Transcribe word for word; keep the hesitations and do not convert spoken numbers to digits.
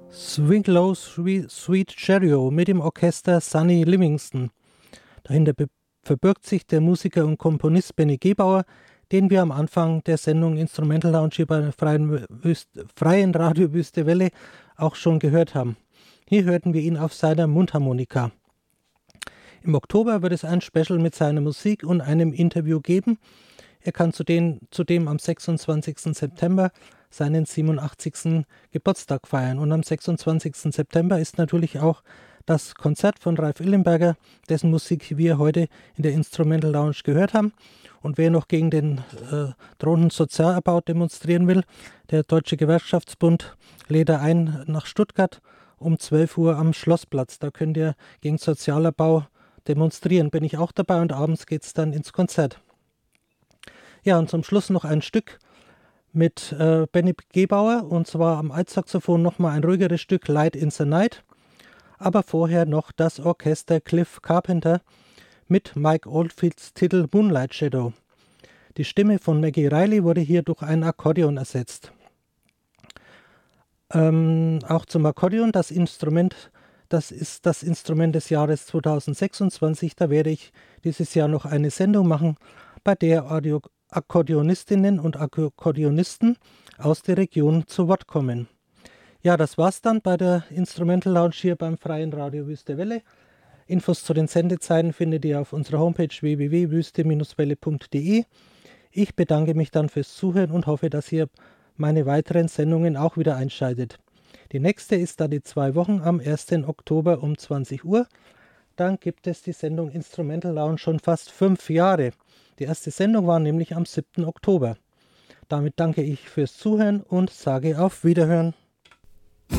Swing Low Sweet Cherry mit dem Orchester Sonny Livingston. Dahinter verbirgt sich der Musiker und Komponist Benny Gebauer, den wir am Anfang der Sendung Instrumental Lounge hier bei der freien, Wüste, freien Radio Wüste Welle auch schon gehört haben. Hier hörten wir ihn auf seiner Mundharmonika. Im Oktober wird es ein Special mit seiner Musik und einem Interview geben. Er kann zudem, zudem am sechsundzwanzigsten September seinen siebenundachtzigsten Geburtstag feiern. Und am sechsundzwanzigsten September ist natürlich auch das Konzert von Ralf Illenberger, dessen Musik wir heute in der Instrumental Lounge gehört haben. Und wer noch gegen den äh, drohenden Sozialabbau demonstrieren will, der Deutsche Gewerkschaftsbund lädt ein nach Stuttgart um zwölf Uhr am Schlossplatz. Da könnt ihr gegen Sozialabbau demonstrieren. Bin ich auch dabei und abends geht es dann ins Konzert. Ja, und zum Schluss noch ein Stück mit äh, Benny Gebauer, und zwar am Altsaxophon nochmal ein ruhigeres Stück, Light in the Night, aber vorher noch das Orchester Cliff Carpenter mit Mike Oldfields Titel Moonlight Shadow. Die Stimme von Maggie Reilly wurde hier durch ein Akkordeon ersetzt. Ähm, auch zum Akkordeon, das Instrument, das ist das Instrument des Jahres zweitausendsechsundzwanzig, da werde ich dieses Jahr noch eine Sendung machen, bei der Audio Akkordeonistinnen und Akkordeonisten aus der Region zu Wort kommen. Ja, das war's dann bei der Instrumental Lounge hier beim freien Radio Wüste Welle. Infos zu den Sendezeiten findet ihr auf unserer Homepage w w w punkt wüste welle punkt d e. Ich bedanke mich dann fürs Zuhören und hoffe, dass ihr meine weiteren Sendungen auch wieder einschaltet. Die nächste ist dann die zwei Wochen am ersten Oktober um zwanzig Uhr. Dann gibt es die Sendung Instrumental Lounge schon fast fünf Jahre. Die erste Sendung war nämlich am siebten Oktober. Damit danke ich fürs Zuhören und sage auf Wiederhören.